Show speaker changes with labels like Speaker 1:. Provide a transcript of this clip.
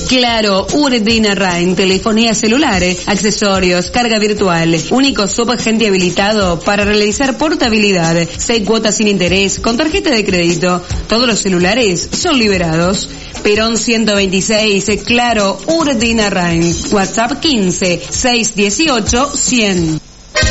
Speaker 1: Claro, Urdinarrain, telefonía celular, accesorios, carga virtual, único subagente habilitado para realizar portabilidad, 6 cuotas sin interés, con tarjeta de crédito. Todos los celulares son liberados. Perón 126, Claro, Urdinarrain, WhatsApp 15 618 100.